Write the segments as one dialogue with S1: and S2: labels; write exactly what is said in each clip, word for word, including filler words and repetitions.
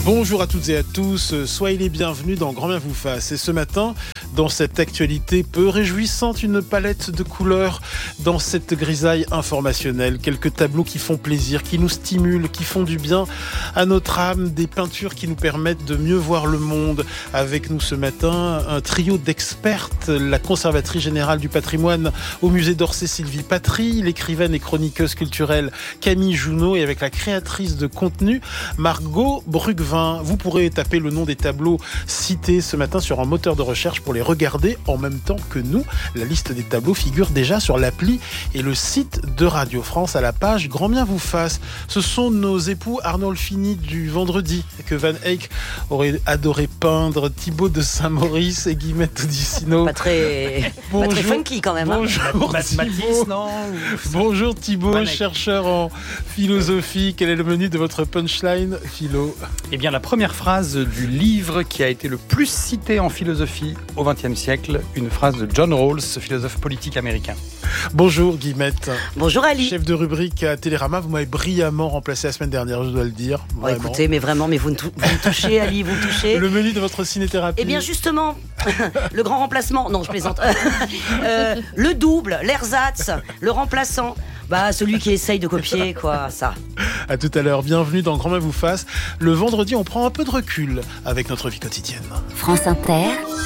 S1: Bonjour à toutes et à tous, soyez les bienvenus dans Grand Bien vous fasse. Et ce matin, dans cette actualité peu réjouissante, une palette de couleurs dans cette grisaille informationnelle. Quelques tableaux qui font plaisir, qui nous stimulent, qui font du bien à notre âme. Des peintures qui nous permettent de mieux voir le monde. Avec nous ce matin, un trio d'expertes. La conservatrice générale du patrimoine au musée d'Orsay, Sylvie Patry, l'écrivaine et chroniqueuse culturelle Camille Junot et avec la créatrice de contenu, Margot Brugvin. Vous pourrez taper le nom des tableaux cités ce matin sur un moteur de recherche pour les regarder en même temps que nous. La liste des tableaux figure déjà sur l'appli et le site de Radio France à la page Grand Bien vous fasse. Ce sont nos époux Arnaud Fini du vendredi que Van Eyck aurait adoré peindre, Thibaut de Saint-Maurice et Guillemette Odissino.
S2: Pas très, bonjour, pas très funky quand même.
S1: Bonjour,
S2: hein.
S1: Thibaut. non Bonjour Thibaut, chercheur en philosophie. Quel est le menu de votre punchline philo ?
S3: Eh bien, la première phrase du livre qui a été le plus cité en philosophie au vingtième siècle, une phrase de John Rawls, philosophe politique américain.
S1: Bonjour Guillemette.
S2: Bonjour Ali.
S1: Chef de rubrique à Télérama, vous m'avez brillamment remplacé la semaine dernière, je dois le dire.
S2: Oh, écoutez, mais vraiment, mais vous me, tou- vous me touchez Ali, vous me touchez.
S1: Le menu de votre cinéthérapie.
S2: Eh bien justement, le grand remplacement, non je plaisante, euh, le double, l'ersatz, le remplaçant. Bah, celui qui essaye de copier, quoi, ça.
S1: À tout à l'heure, bienvenue dans Grand Bien vous fasse. Le vendredi, on prend un peu de recul avec notre vie quotidienne.
S4: France Inter,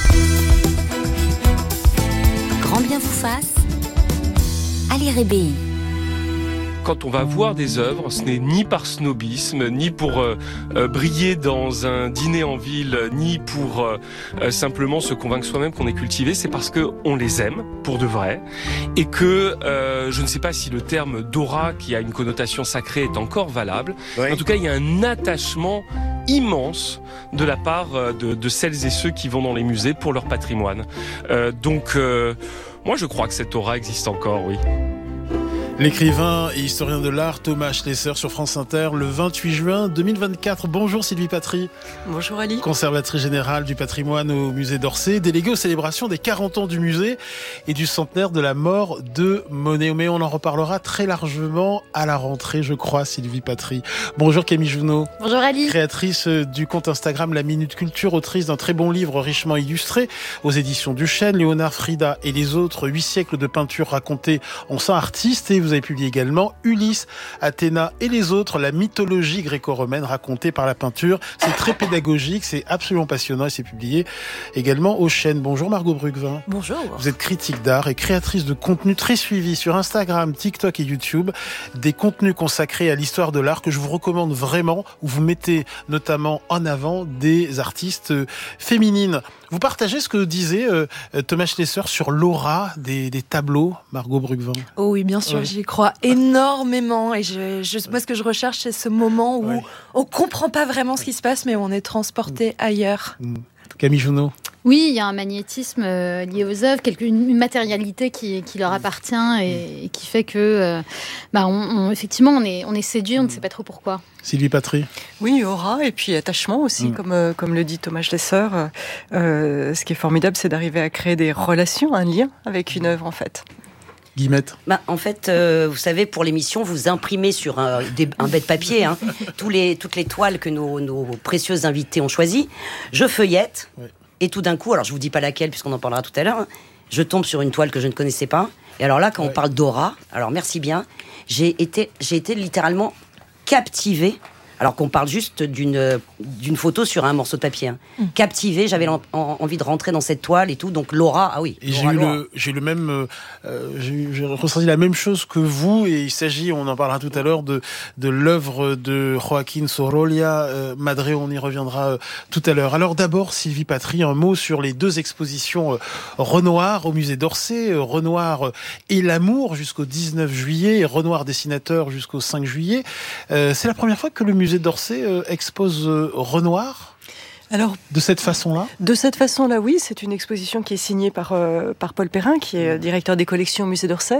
S4: Grand Bien vous fasse, Ali Rébéi.
S5: Quand on va voir des œuvres, ce n'est ni par snobisme, ni pour euh, euh, briller dans un dîner en ville, ni pour euh, euh, simplement se convaincre soi-même qu'on est cultivé, c'est parce qu'on les aime, pour de vrai, et que, euh, je ne sais pas si le terme d'aura, qui a une connotation sacrée, est encore valable. Oui. En tout cas, il y a un attachement immense de la part de, de celles et ceux qui vont dans les musées pour leur patrimoine. Euh, donc, euh, moi je crois que cette aura existe encore, oui.
S1: L'écrivain et historien de l'art Thomas Schlesser sur France Inter le vingt-huit juin deux mille vingt-quatre. Bonjour Sylvie Patry.
S6: Bonjour Ali.
S1: Conservatrice générale du patrimoine au musée d'Orsay, déléguée aux célébrations des quarante ans du musée et du centenaire de la mort de Monet. Mais on en reparlera très largement à la rentrée, je crois, Sylvie Patry. Bonjour Camille Junot.
S7: Bonjour Ali.
S1: Créatrice du compte Instagram La Minute Culture, autrice d'un très bon livre richement illustré aux éditions Duchesne, Léonard, Frida et les autres, huit siècles de peinture racontés en cent artistes. Et vous avez publié également Ulysse, Athéna et les autres, la mythologie gréco-romaine racontée par la peinture. C'est très pédagogique, c'est absolument passionnant et c'est publié également aux Chênes. Bonjour Margot Brugvin.
S6: Bonjour.
S1: Vous êtes critique d'art et créatrice de contenu très suivi sur Instagram, TikTok et YouTube. Des contenus consacrés à l'histoire de l'art que je vous recommande vraiment, où vous mettez notamment en avant des artistes féminines. Vous partagez ce que disait euh, Thomas Schlesser sur l'aura des, des tableaux, Margot Brugvin.
S6: Oh oui, bien sûr, oui. J'y crois énormément. Et je, je, moi, ce que je recherche, c'est ce moment où oui. on ne comprend pas vraiment ce qui se passe, mais on est transporté mmh. ailleurs.
S1: Mmh. Camille Junot.
S7: Oui, il y a un magnétisme euh, lié aux œuvres, quelque, une matérialité qui, qui leur appartient et, et qui fait que, euh, bah, on, on, effectivement, on est, on est séduit, on ne sait pas trop pourquoi.
S1: Sylvie Patry.
S8: Oui, aura et puis attachement aussi, mmh. comme, euh, comme le dit Thomas Schlesser. Euh, ce qui est formidable, c'est d'arriver à créer des relations, un lien avec une œuvre, en fait.
S1: Guillemette.
S2: Bah, en fait, euh, vous savez, pour l'émission, vous imprimez sur un, des, un bête papier hein, tous les, toutes les toiles que nos, nos précieux invités ont choisies. Je feuillette. Ouais. Et tout d'un coup, alors je vous dis pas laquelle puisqu'on en parlera tout à l'heure, hein, je tombe sur une toile que je ne connaissais pas. Et alors là, quand ouais. on parle d'aura, alors merci bien, j'ai été, j'ai été littéralement captivée. Alors qu'on parle juste d'une, d'une photo sur un morceau de papier. Hein. Mmh. Captivée, j'avais en, en, envie de rentrer dans cette toile et tout. Donc l'aura, ah oui.
S1: Et
S2: l'aura,
S1: j'ai, eu
S2: l'aura.
S1: le, j'ai le même, euh, j'ai, j'ai ressenti la même chose que vous. Et il s'agit, on en parlera tout à l'heure, de, de l'œuvre de Joaquín Sorolla, euh, Madré, on y reviendra euh, tout à l'heure. Alors d'abord, Sylvie Patry, un mot sur les deux expositions euh, Renoir au musée d'Orsay, euh, Renoir et l'amour jusqu'au dix-neuf juillet, et Renoir dessinateur jusqu'au cinq juillet. Euh, c'est la première fois que le musée d'Orsay euh, expose euh, Renoir ? Alors, de cette façon-là ?
S8: De cette façon-là, oui. C'est une exposition qui est signée par, euh, par Paul Perrin, qui est directeur des collections au musée d'Orsay.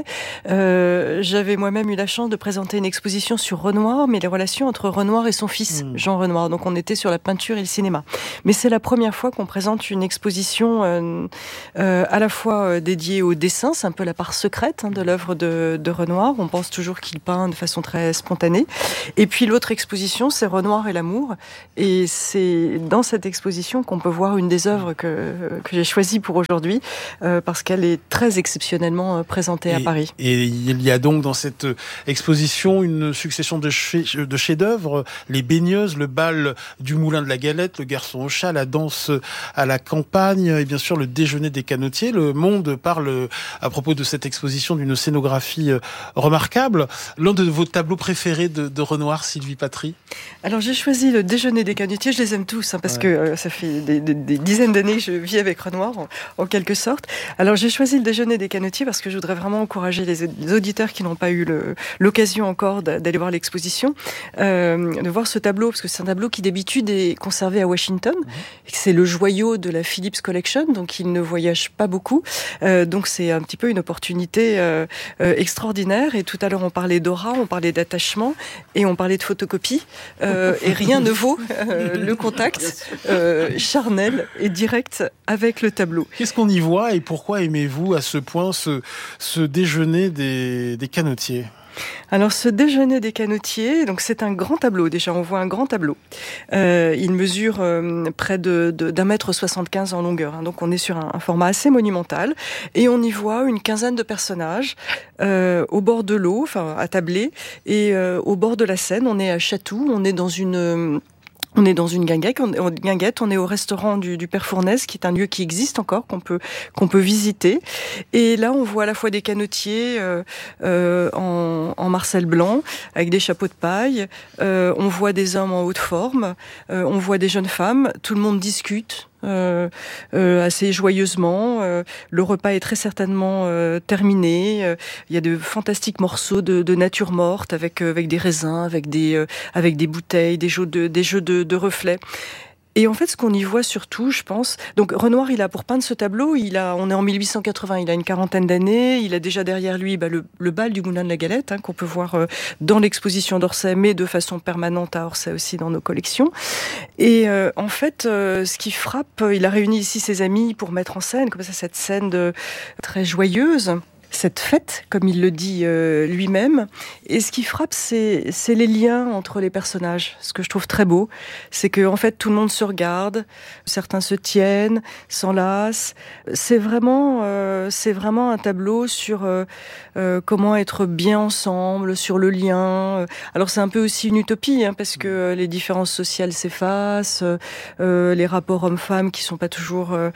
S8: Euh, j'avais moi-même eu la chance de présenter une exposition sur Renoir, mais les relations entre Renoir et son fils, mmh. Jean Renoir. Donc on était sur la peinture et le cinéma. Mais c'est la première fois qu'on présente une exposition euh, euh, à la fois dédiée au dessin, c'est un peu la part secrète hein, de l'œuvre de, de Renoir. On pense toujours qu'il peint de façon très spontanée. Et puis l'autre exposition, c'est Renoir et l'amour. Et c'est dans cette exposition qu'on peut voir une des œuvres que, que j'ai choisies pour aujourd'hui, euh, parce qu'elle est très exceptionnellement présentée
S1: et,
S8: à Paris.
S1: Et il y a donc dans cette exposition une succession de, ch- de chefs-d'œuvre, les baigneuses, le bal du Moulin de la Galette, le garçon au chat, la danse à la campagne et bien sûr le déjeuner des canotiers. Le Monde parle à propos de cette exposition d'une scénographie remarquable. L'un de vos tableaux préférés de, de Renoir, Sylvie Patry ?
S8: Alors j'ai choisi le déjeuner des canotiers, je les aime tous hein, parce ouais. que euh, ça fait des, des, des dizaines d'années que je vis avec Renoir en, en quelque sorte. Alors j'ai choisi le déjeuner des canotiers parce que je voudrais vraiment encourager les, les auditeurs qui n'ont pas eu le, l'occasion encore d'aller voir l'exposition, euh, de voir ce tableau, parce que c'est un tableau qui d'habitude est conservé à Washington, mmh. c'est le joyau de la Phillips Collection, donc il ne voyage pas beaucoup, euh, donc c'est un petit peu une opportunité euh, euh, extraordinaire. Et tout à l'heure on parlait d'aura, on parlait d'attachement et on parlait de photocopie, euh, et rien ne vaut euh, le contact euh, charnel et direct avec le tableau.
S1: Qu'est-ce qu'on y voit et pourquoi aimez-vous à ce point ce, ce déjeuner des, des canotiers ?
S8: Alors ce déjeuner des canotiers, donc c'est un grand tableau déjà, on voit un grand tableau. Euh, il mesure euh, près de, de, d'un mètre soixante-quinze en longueur, hein, donc on est sur un, un format assez monumental et on y voit une quinzaine de personnages euh, au bord de l'eau, enfin attablés, et euh, au bord de la Seine, on est à Chatou, on est dans une... Euh, On est dans une guinguette, on, guinguette, on est au restaurant du, du Père Fournaise, qui est un lieu qui existe encore, qu'on peut, qu'on peut visiter. Et là, on voit à la fois des canotiers euh, euh, en, en marcel blanc, avec des chapeaux de paille. Euh, on voit des hommes en haute forme. Euh, on voit des jeunes femmes. Tout le monde discute. Euh, euh, assez joyeusement. Euh, le repas est très certainement euh, terminé. Euh, il y a de fantastiques morceaux de, de nature morte avec euh, avec des raisins, avec des euh, avec des bouteilles, des jeux de des jeux de, de reflets. Et en fait, ce qu'on y voit surtout, je pense... Donc, Renoir, il a, pour peindre ce tableau, il a, on est en mille huit cent quatre-vingts, il a une quarantaine d'années, il a déjà derrière lui bah, le, le bal du Moulin de la Galette, hein, qu'on peut voir euh, dans l'exposition d'Orsay, mais de façon permanente à Orsay aussi dans nos collections. Et euh, en fait, euh, ce qui frappe, il a réuni ici ses amis pour mettre en scène, comme ça, cette scène de, très joyeuse, cette fête, comme il le dit euh, lui-même. Et ce qui frappe, c'est, c'est les liens entre les personnages. Ce que je trouve très beau, c'est que en fait, tout le monde se regarde, certains se tiennent, s'enlacent. C'est vraiment, euh, c'est vraiment un tableau sur euh, euh, comment être bien ensemble, sur le lien. Alors c'est un peu aussi une utopie, hein, parce que les différences sociales s'effacent, euh, les rapports hommes-femmes qui sont pas toujours euh,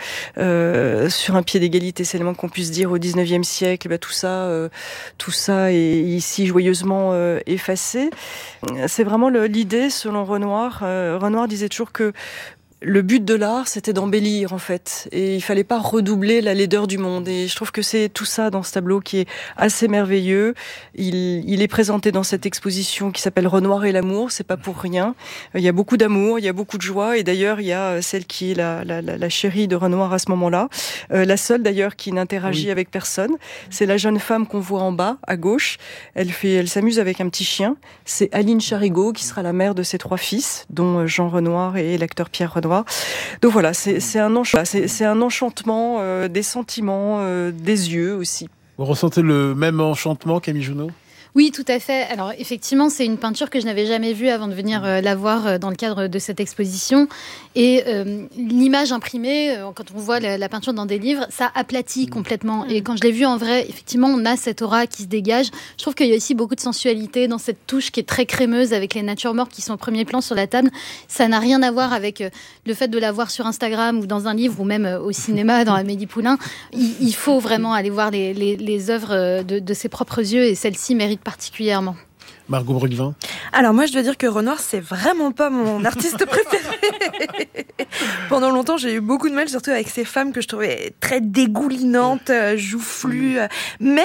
S8: euh, sur un pied d'égalité, c'est le moins qu'on puisse dire au dix-neuvième siècle. Ben, tout ça, euh, tout ça est ici joyeusement euh, effacé. C'est vraiment le, l'idée, selon Renoir. Euh, Renoir disait toujours que le but de l'art, c'était d'embellir, en fait. Et il fallait pas redoubler la laideur du monde. Et je trouve que c'est tout ça dans ce tableau qui est assez merveilleux. Il, il est présenté dans cette exposition qui s'appelle Renoir et l'amour. C'est pas pour rien. Il y a beaucoup d'amour, il y a beaucoup de joie. Et d'ailleurs, il y a celle qui est la, la, la, la chérie de Renoir à ce moment-là. Euh, la seule, d'ailleurs, qui n'interagit oui. avec personne. C'est la jeune femme qu'on voit en bas, à gauche. Elle fait, elle s'amuse avec un petit chien. C'est Aline Charigot, qui sera la mère de ses trois fils, dont Jean Renoir et l'acteur Pierre Renoir. Donc voilà, c'est, c'est, un, ench- c'est, c'est un enchantement euh, des sentiments, euh, des yeux aussi.
S1: Vous ressentez le même enchantement, Camille Junot ?
S7: Oui, tout à fait. Alors effectivement, c'est une peinture que je n'avais jamais vue avant de venir euh, la voir euh, dans le cadre de cette exposition. Et euh, l'image imprimée, euh, quand on voit la, la peinture dans des livres, ça aplatit complètement. Et quand je l'ai vue en vrai, effectivement, on a cette aura qui se dégage. Je trouve qu'il y a aussi beaucoup de sensualité dans cette touche qui est très crémeuse avec les natures mortes qui sont au premier plan sur la table. Ça n'a rien à voir avec euh, le fait de la voir sur Instagram ou dans un livre ou même euh, au cinéma dans Amélie Poulain. Il, il faut vraiment aller voir les, les, les œuvres de, de ses propres yeux et celle-ci mérite particulièrement.
S1: Margot Brugvin.
S6: Alors moi je dois dire que Renoir c'est vraiment pas mon artiste préféré. Pendant longtemps j'ai eu beaucoup de mal, surtout avec ces femmes que je trouvais très dégoulinantes, joufflues, mais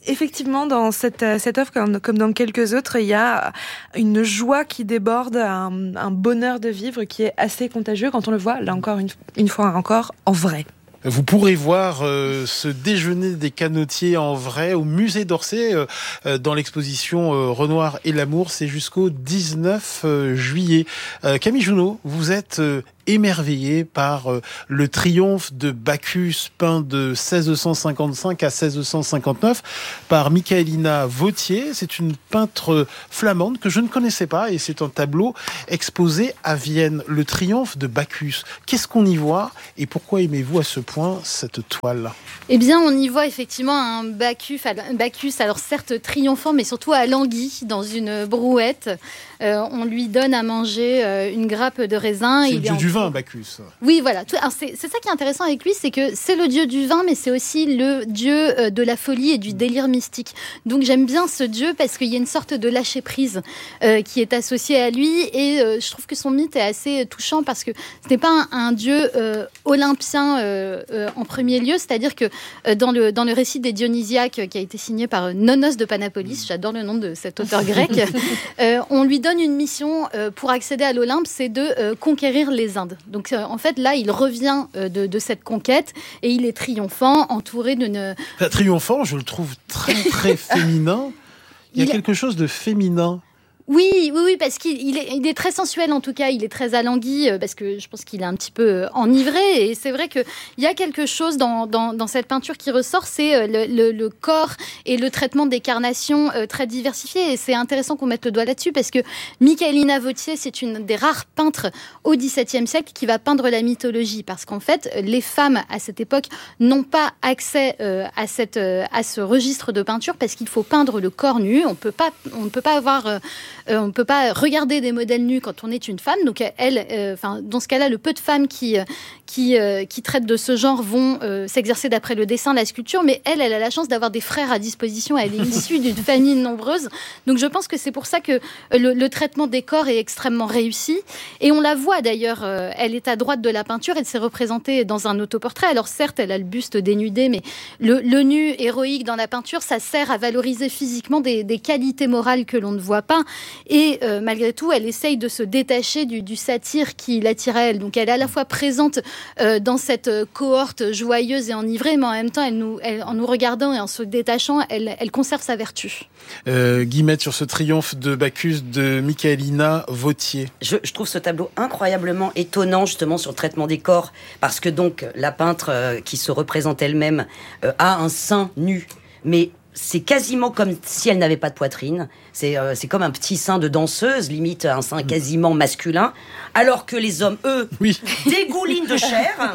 S6: effectivement, dans cette, cette œuvre, comme, comme dans quelques autres, il y a une joie qui déborde, un, un bonheur de vivre qui est assez contagieux quand on le voit, là encore, une, une fois encore, en vrai.
S1: Vous pourrez voir euh, ce déjeuner des canotiers en vrai au musée d'Orsay euh, dans l'exposition euh, Renoir et l'amour. C'est jusqu'au dix-neuf juillet. Euh, Camille Junot, vous êtes euh, émerveillé par euh, le triomphe de Bacchus peint de seize cent cinquante-cinq à seize cent cinquante-neuf par Michaelina Vauthier. C'est une peintre flamande que je ne connaissais pas et c'est un tableau exposé à Vienne. Le triomphe de Bacchus. Qu'est-ce qu'on y voit et pourquoi aimez-vous à ce point cette toile?
S7: Eh bien, on y voit effectivement un Bacchus, Bacchus alors certes triomphant, mais surtout alangui dans une brouette. Euh, on lui donne à manger euh, une grappe de raisin.
S1: C'est
S7: il
S1: le dieu
S7: en...
S1: du vin, Bacchus.
S7: Oui, voilà. Tout... Alors, c'est, c'est ça qui est intéressant avec lui, c'est que c'est le dieu du vin, mais c'est aussi le dieu euh, de la folie et du délire mystique. Donc j'aime bien ce dieu parce qu'il y a une sorte de lâcher-prise euh, qui est associée à lui, et euh, je trouve que son mythe est assez touchant parce que ce n'est pas un, un dieu euh, olympien euh, euh, en premier lieu, c'est-à-dire que euh, dans, le, dans le récit des Dionysiaques euh, qui a été signé par Nonos de Panapolis, j'adore le nom de cet auteur grec, euh, on lui donne une mission euh, pour accéder à l'Olympe, c'est de euh, conquérir les Indes. Donc euh, en fait là il revient euh, de, de cette conquête et il est triomphant, entouré d'une...
S1: Enfin, triomphant, je le trouve très très féminin. Il y a
S7: il...
S1: quelque chose de féminin.
S7: Oui, oui, oui, parce qu'il il est, il est très sensuel en tout cas, il est très alangui, parce que je pense qu'il est un petit peu enivré, et c'est vrai qu'il y a quelque chose dans, dans, dans cette peinture qui ressort, c'est le, le, le corps et le traitement des carnations euh, très diversifié, et c'est intéressant qu'on mette le doigt là-dessus, parce que Michaelina Vauthier, c'est une des rares peintres au dix-septième siècle qui va peindre la mythologie, parce qu'en fait, les femmes à cette époque n'ont pas accès euh, à, cette, euh, à ce registre de peinture, parce qu'il faut peindre le corps nu, on peut pas, on ne peut pas avoir... Euh, Euh, on ne peut pas regarder des modèles nus quand on est une femme. Donc, elle, euh, enfin, dans ce cas-là, le peu de femmes qui, qui, euh, qui traitent de ce genre vont euh, s'exercer d'après le dessin, la sculpture. Mais elle, elle a la chance d'avoir des frères à disposition. Elle est issue d'une famille nombreuse. Donc, je pense que c'est pour ça que le, le traitement des corps est extrêmement réussi. Et on la voit d'ailleurs, euh, elle est à droite de la peinture. Elle s'est représentée dans un autoportrait. Alors, certes, elle a le buste dénudé, mais le, le nu héroïque dans la peinture, ça sert à valoriser physiquement des, des qualités morales que l'on ne voit pas. Et euh, malgré tout, elle essaye de se détacher du, du satyre qui l'attire à elle. Donc elle est à la fois présente euh, dans cette cohorte joyeuse et enivrée, mais en même temps, elle nous, elle, en nous regardant et en se détachant, elle, elle conserve sa vertu.
S1: Euh, Guillemette, sur ce triomphe de Bacchus de Michaelina Vauthier.
S2: Je, je trouve ce tableau incroyablement étonnant justement sur le traitement des corps, parce que donc la peintre euh, qui se représente elle-même euh, a un sein nu, mais c'est quasiment comme si elle n'avait pas de poitrine. C'est, euh, c'est comme un petit sein de danseuse, limite un sein quasiment masculin, alors que les hommes, eux, oui. dégoulinent de chair.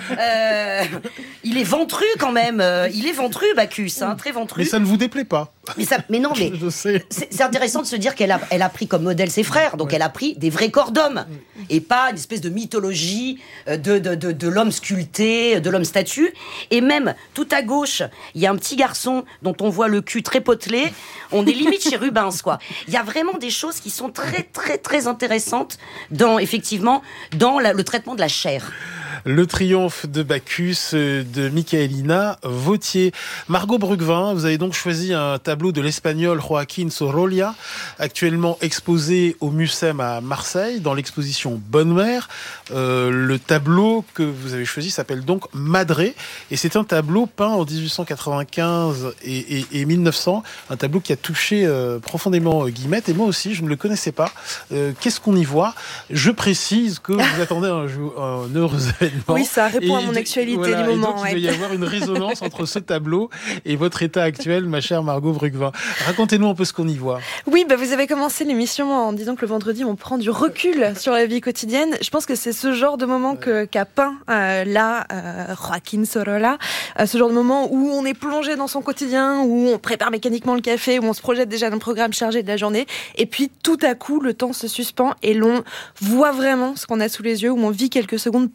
S2: Euh, il est ventru quand même. Euh, il est ventru, Bacchus, hein, très ventru.
S1: Mais ça ne vous déplaît pas?
S2: Mais, ça, mais non, mais
S1: je sais.
S2: C'est, c'est intéressant de se dire qu'elle a, elle a pris comme modèle ses frères, donc ouais. elle a pris des vrais corps d'hommes, et pas une espèce de mythologie de, de, de, de l'homme sculpté, de l'homme statue. Et même, tout à gauche, il y a un petit garçon dont on voit le cul très potelé. On est limite chez Rubens, quoi. Il y a vraiment des choses qui sont très, très, très intéressantes dans, effectivement, dans la, le traitement de la chair.
S1: Le triomphe de Bacchus de Michaelina Vauthier. Margot Brugvin, vous avez donc choisi un tableau de l'espagnol Joaquín Sorolla, actuellement exposé au Mucem à Marseille, dans l'exposition Bonne Mère. Euh, le tableau que vous avez choisi s'appelle donc Madré, et c'est un tableau peint en dix-huit cent quatre-vingt-quinze et, et, et mille neuf cents, un tableau qui a touché euh, profondément Guillemette, et moi aussi, je ne le connaissais pas. Euh, qu'est-ce qu'on y voit? Je précise que vous attendez un, un heureux événement.
S6: Oui, ça répond et à mon actualité voilà, du moment.
S1: Et donc,
S6: ouais.
S1: il va y avoir une résonance entre ce tableau et votre état actuel, ma chère Margot Brugvin. Racontez-nous un peu ce qu'on y voit.
S6: Oui, bah vous avez commencé l'émission en disant que le vendredi, on prend du recul sur la vie quotidienne. Je pense que c'est ce genre de moment que, qu'a peint euh, là euh, Joaquín Sorolla. Euh, ce genre de moment où on est plongé dans son quotidien, où on prépare mécaniquement le café, où on se projette déjà dans le programme chargé de la journée. Et puis, tout à coup, le temps se suspend et l'on voit vraiment ce qu'on a sous les yeux, où on vit quelques secondes pleinement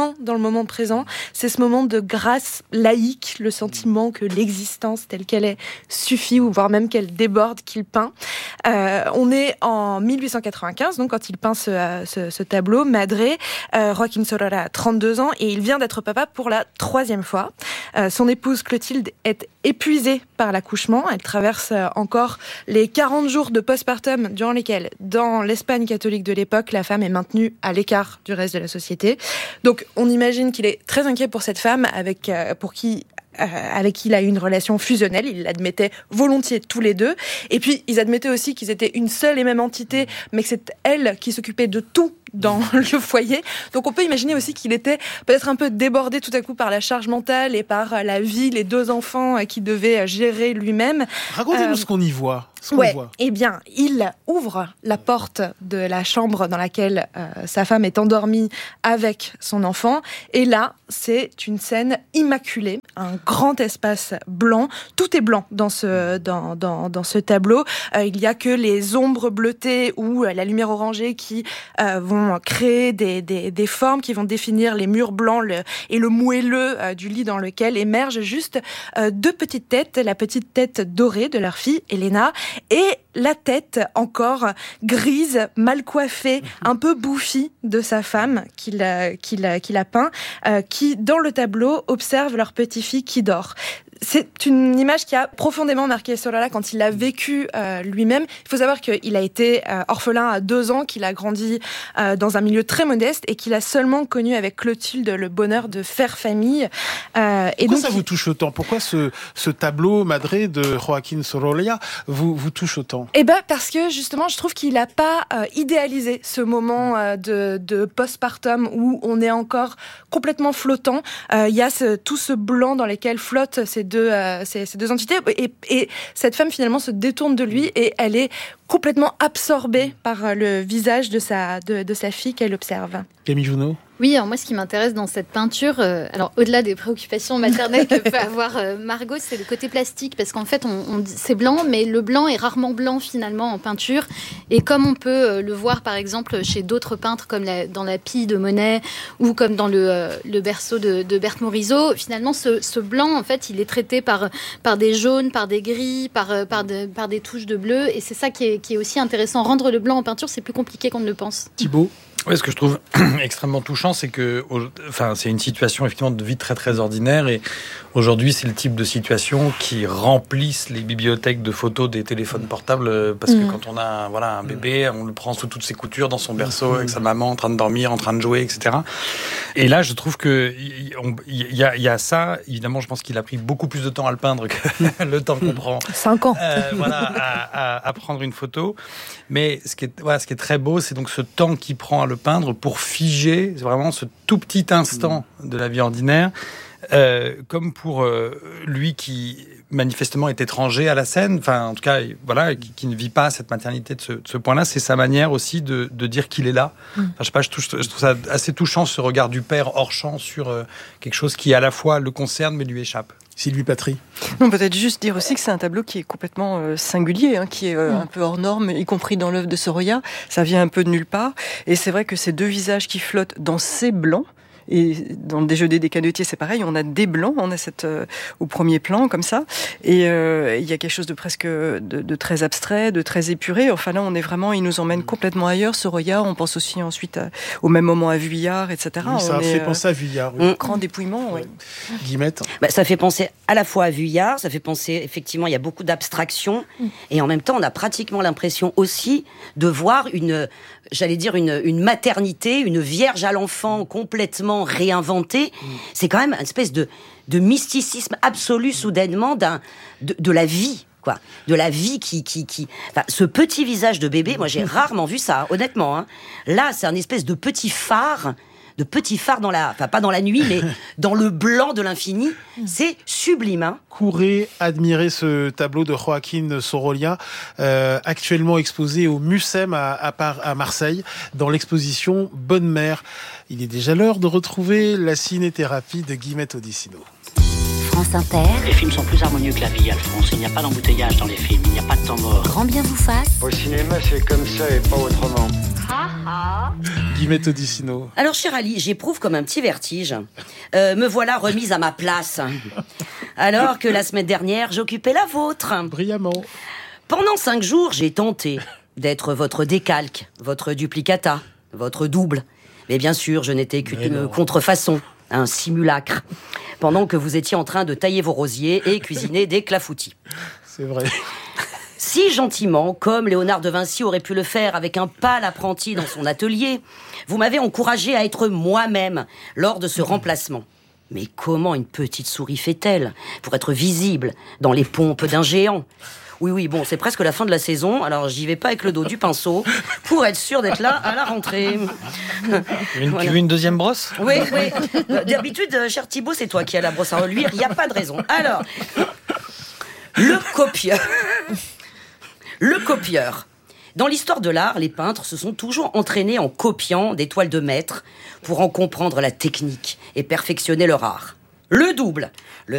S6: vraiment dans le moment présent. C'est ce moment de grâce laïque, le sentiment que l'existence telle qu'elle est suffit, ou voire même qu'elle déborde, qu'il peint. Euh, on est en mille huit cent quatre-vingt-quinze, donc quand il peint ce, ce, ce tableau, Madré, euh, Joaquín Sorolla a trente-deux ans et il vient d'être papa pour la troisième fois. Euh, son épouse Clotilde est épuisée par l'accouchement. Elle traverse encore les quarante jours de postpartum durant lesquels, dans l'Espagne catholique de l'époque, la femme est maintenue à l'écart du reste de la société. Donc on imagine qu'il est très inquiet pour cette femme avec, euh, pour qui Euh, avec qui il a eu une relation fusionnelle. Ils l'admettaient volontiers tous les deux. Et puis, ils admettaient aussi qu'ils étaient une seule et même entité, mais que c'est elle qui s'occupait de tout dans le foyer. Donc, on peut imaginer aussi qu'il était peut-être un peu débordé tout à coup par la charge mentale et par la vie, les deux enfants qu'il devait gérer lui-même.
S1: Racontez-nous
S6: euh,
S1: ce qu'on y voit. Ce
S6: ouais,
S1: qu'on voit.
S6: Eh bien, il ouvre la porte de la chambre dans laquelle euh, sa femme est endormie avec son enfant. Et là, c'est une scène immaculée, un grand espace blanc. Tout est blanc dans ce, dans, dans, dans ce tableau. Euh, il n'y a que les ombres bleutées ou euh, la lumière orangée qui euh, vont créer des, des, des formes, qui vont définir les murs blancs le, et le moelleux euh, du lit dans lequel émergent juste euh, deux petites têtes. La petite tête dorée de leur fille, Elena, et la tête encore grise, mal coiffée, un peu bouffie de sa femme qu'il a, qu'il a, qu'il a peint, euh, qui, dans le tableau, observe leur petite-fille qui dort. C'est une image qui a profondément marqué Sorolla quand il l'a vécu euh, lui-même. Il faut savoir qu'il a été euh, orphelin à deux ans, qu'il a grandi euh, dans un milieu très modeste et qu'il a seulement connu avec Clotilde le bonheur de faire famille. Euh, et
S1: Pourquoi
S6: donc,
S1: ça vous touche autant ? Pourquoi ce, ce tableau Madré de Joaquín Sorolla vous, vous touche autant ?
S6: Eh ben parce que justement, je trouve qu'il n'a pas euh, idéalisé ce moment euh, de, de postpartum où on est encore complètement flottant. Euh, il y a ce, tout ce blanc dans lequel flottent ces deux, euh, ces, ces deux entités. Et, et cette femme finalement se détourne de lui et elle est complètement absorbée par le visage de sa, de, de sa fille qu'elle observe.
S1: Camille Junot ?
S7: Oui, alors moi, ce qui m'intéresse dans cette peinture, euh, alors au-delà des préoccupations maternelles que peut avoir euh, Margot, c'est le côté plastique, parce qu'en fait, on, on, c'est blanc, mais le blanc est rarement blanc finalement en peinture. Et comme on peut euh, le voir, par exemple, chez d'autres peintres, comme la, dans la Pie de Monet ou comme dans le, euh, le berceau de, de Berthe Morisot, finalement, ce, ce blanc, en fait, il est traité par, par des jaunes, par des gris, par, par, de, par des touches de bleu. Et c'est ça qui est, qui est aussi intéressant. Rendre le blanc en peinture, c'est plus compliqué qu'on ne le pense.
S1: Thibaut ?
S3: Oui, ce que je trouve extrêmement touchant, c'est que, enfin, c'est une situation effectivement de vie très très ordinaire, et aujourd'hui, c'est le type de situation qui remplissent les bibliothèques de photos des téléphones portables, parce que mmh. quand on a, voilà, un bébé, on le prend sous toutes ses coutures dans son berceau avec sa maman en train de dormir, en train de jouer, et cetera. Et là, je trouve que il y a, il y a ça. Évidemment, je pense qu'il a pris beaucoup plus de temps à le peindre que le temps qu'on prend.
S6: Cinq ans.
S3: Euh, voilà, à, à, à prendre une photo. Mais ce qui est, voilà, ce qui est très beau, c'est donc ce temps qu'il prend à le peindre pour figer vraiment ce tout petit instant de la vie ordinaire, euh, comme pour euh, lui qui manifestement est étranger à la scène, enfin en tout cas voilà, qui, qui ne vit pas cette maternité de ce, de ce point-là. C'est sa manière aussi de, de dire qu'il est là. Enfin, je sais pas, je, touche, je trouve ça assez touchant, ce regard du père hors champ sur euh, quelque chose qui à la fois le concerne mais lui échappe.
S1: Sylvie Patry.
S8: Non, peut-être juste dire aussi que c'est un tableau qui est complètement euh, singulier, hein, qui est euh, mmh. un peu hors norme, y compris dans l'œuvre de Sorolla. Ça vient un peu de nulle part. Et c'est vrai que ces deux visages qui flottent dans ces blancs, et dans le déjeuner des canotiers, c'est pareil, on a des blancs, on a cette euh, au premier plan comme ça, et euh, il y a quelque chose de presque de, de très abstrait, de très épuré. Enfin là, on est vraiment, il nous emmène complètement ailleurs. Sorolla, on pense aussi ensuite à, au même moment à Vuillard, et cetera.
S1: Oui, ça
S8: on
S1: a
S8: est,
S1: fait euh, penser à Vuillard. Oui.
S8: Un grand dépouillement, oui.
S1: Ouais. Guillemette.
S2: Bah, ça fait penser à la fois à Vuillard, ça fait penser effectivement, il y a beaucoup d'abstraction, mm. et en même temps, on a pratiquement l'impression aussi de voir une, j'allais dire une, une maternité, une vierge à l'enfant complètement réinventée. Mm. C'est quand même une espèce de, de mysticisme absolu soudainement d'un, de, de la vie. Quoi, de la vie qui, qui, qui, enfin, ce petit visage de bébé, moi j'ai rarement vu ça, honnêtement. Hein. Là, c'est un espèce de petit phare, de petit phare dans la, enfin pas dans la nuit, mais dans le blanc de l'infini. C'est sublime. Hein.
S1: Courez admirer ce tableau de Joaquín Sorolla, euh, actuellement exposé au Mucem à, à, à Marseille, dans l'exposition Bonne Mère. Il est déjà l'heure de retrouver la ciné-thérapie de Guillemette Odissino.
S4: France Inter.
S9: Les films sont plus harmonieux que la vie, Alphonse. Il n'y a pas d'embouteillage dans les films, il n'y a pas de temps mort.
S4: Grand bien vous fasse.
S10: Au cinéma, c'est comme ça et pas autrement.
S1: Guillemette Guillemette Odissino.
S2: Alors, cher Ali, j'éprouve comme un petit vertige. Euh, me voilà remise à ma place. Alors que la semaine dernière, j'occupais la vôtre.
S1: Brillamment.
S2: Pendant cinq jours, j'ai tenté d'être votre décalque, votre duplicata, votre double. Mais bien sûr, je n'étais qu'une contrefaçon, un simulacre. Pendant que vous étiez en train de tailler vos rosiers et cuisiner des clafoutis.
S1: C'est vrai.
S2: Si gentiment, comme Léonard de Vinci aurait pu le faire avec un pâle apprenti dans son atelier, vous m'avez encouragé à être moi-même lors de ce remplacement. Mais comment une petite souris fait-elle pour être visible dans les pompes d'un géant ? Oui, oui, bon, c'est presque la fin de la saison, alors j'y vais pas avec le dos du pinceau pour être sûr d'être là à la rentrée.
S3: Une,
S2: Voilà.
S3: Tu veux une deuxième brosse ?
S2: Oui, oui. D'habitude, cher Thibaut, c'est toi qui as la brosse à reluire, il n'y a pas de raison. Alors, le copieur. Le copieur. Dans l'histoire de l'art, les peintres se sont toujours entraînés en copiant des toiles de maître pour en comprendre la technique et perfectionner leur art. Le double. Le